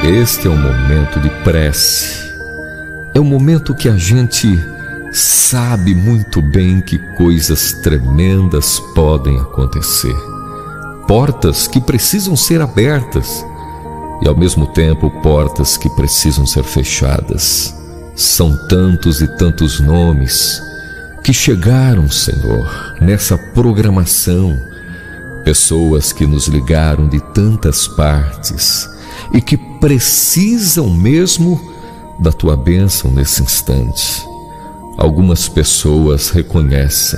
Este é um momento de prece. É um momento que a gente sabe muito bem que coisas tremendas podem acontecer. Portas que precisam ser abertas e, ao mesmo tempo, portas que precisam ser fechadas. São tantos e tantos nomes que chegaram, Senhor, nessa programação. Pessoas que nos ligaram de tantas partes e que precisam mesmo da Tua bênção nesse instante. Algumas pessoas reconhecem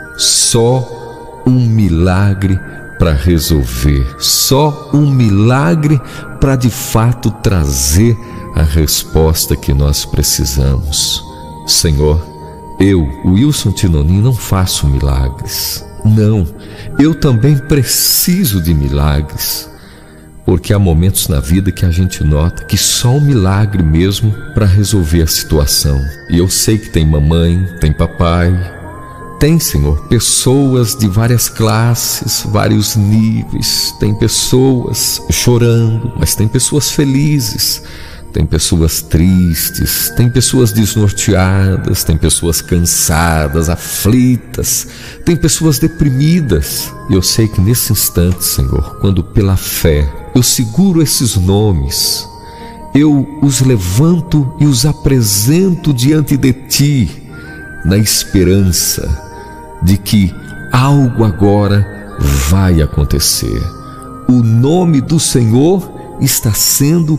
só um milagre para resolver, só um milagre para de fato trazer a resposta que nós precisamos. Senhor, eu, Wilson Tinonim, não faço milagres. Não, eu também preciso de milagres, porque há momentos na vida que a gente nota que só um milagre mesmo para resolver a situação. E eu sei que tem mamãe, tem papai, tem, Senhor, pessoas de várias classes, vários níveis. Tem pessoas chorando, mas tem pessoas felizes. Tem pessoas tristes, tem pessoas desnorteadas, tem pessoas cansadas, aflitas, tem pessoas deprimidas. E eu sei que nesse instante, Senhor, quando pela fé eu seguro esses nomes, eu os levanto e os apresento diante de Ti, na esperança de que algo agora vai acontecer. O nome do Senhor está sendo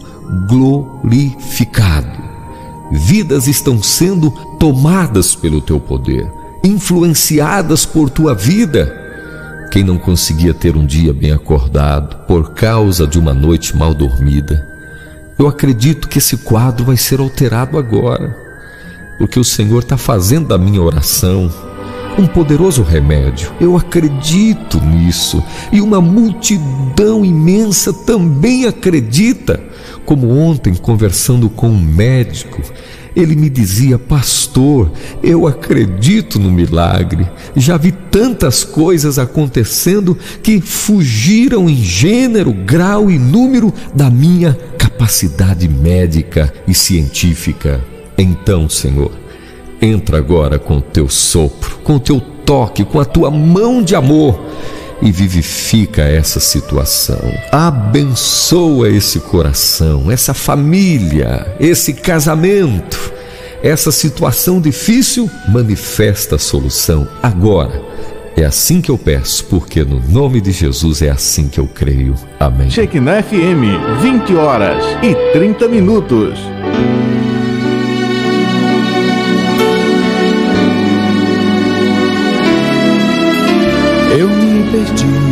glorificado. Vidas estão sendo tomadas pelo Teu poder, influenciadas por Tua vida. Quem não conseguia ter um dia bem acordado por causa de uma noite mal dormida, eu acredito que esse quadro vai ser alterado agora, porque o Senhor está fazendo da minha oração um poderoso remédio. Eu acredito nisso, e uma multidão imensa também acredita. Como ontem, conversando com um médico, ele me dizia: pastor, eu acredito no milagre. Já vi tantas coisas acontecendo que fugiram em gênero, grau e número da minha capacidade médica e científica. Então, Senhor, entra agora com o Teu sopro, com o Teu toque, com a Tua mão de amor e vivifica essa situação. Abençoa esse coração, essa família, esse casamento, essa situação difícil. Manifesta a solução agora. É assim que eu peço, porque no nome de Jesus é assim que eu creio. Amém. Shekinah FM, 20h30. Eu me perdi